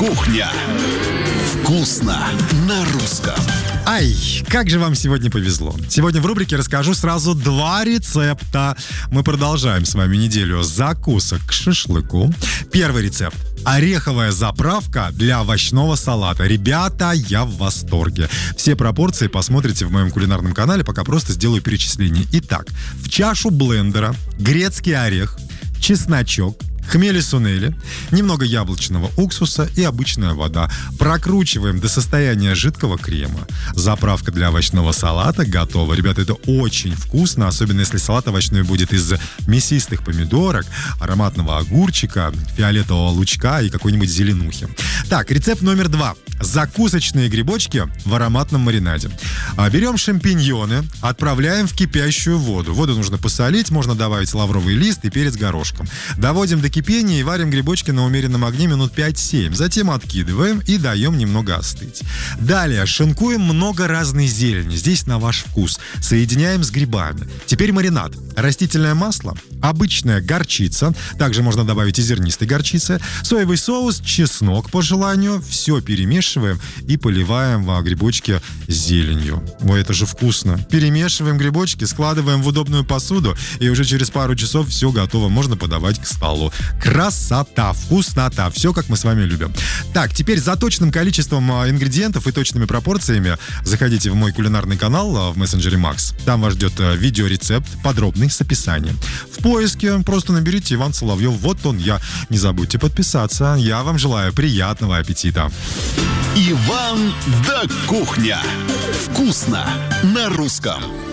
Кухня. Вкусно на русском. Ай, как же вам сегодня повезло. Сегодня в рубрике расскажу сразу 2 рецепта. Мы продолжаем с вами неделю закусок к шашлыку. Первый рецепт. Ореховая заправка для овощного салата. Ребята, я в восторге. Все пропорции посмотрите в моем кулинарном канале, пока просто сделаю перечисление. Итак, в чашу блендера грецкий орех, чесночок, хмели-сунели, немного яблочного уксуса и обычная вода. Прокручиваем до состояния жидкого крема. Заправка для овощного салата готова. Ребята, это очень вкусно, особенно если салат овощной будет из мясистых помидорок, ароматного огурчика, фиолетового лучка и какой-нибудь зеленухи. Так, рецепт номер 2. Закусочные грибочки в ароматном маринаде. Берем шампиньоны, отправляем в кипящую воду. Воду нужно посолить, можно добавить лавровый лист и перец горошком. Доводим до кипения и варим грибочки на умеренном огне минут 5-7. Затем откидываем и даем немного остыть. Далее шинкуем много разной зелени. Здесь на ваш вкус. Соединяем с грибами. Теперь маринад. Растительное масло, обычная горчица, также можно добавить и зернистой горчицы, соевый соус, чеснок по желанию. Все перемешиваем и поливаем грибочки зеленью. Ой, это же вкусно. Перемешиваем грибочки, складываем в удобную посуду, и уже через пару часов все готово. Можно подавать к столу. Красота, вкуснота. Все, как мы с вами любим. Так, теперь за точным количеством ингредиентов и точными пропорциями заходите в мой кулинарный канал в мессенджере Max. Там вас ждет видеорецепт, подробный, с описанием. В поиске просто наберите Иван Соловьев. Вот он я. Не забудьте подписаться. Я вам желаю приятного аппетита. Иван да Кухня. Вкусно на русском.